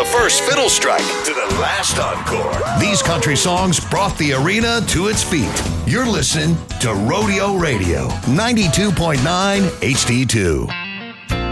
the first fiddle strike to the last encore. These country songs brought the arena to its feet. You're listening to Rodeo Radio, 92.9 HD2.